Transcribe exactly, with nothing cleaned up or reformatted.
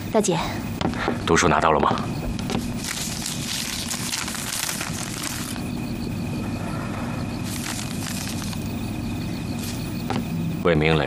大姐， 毒书拿到了吗？魏明磊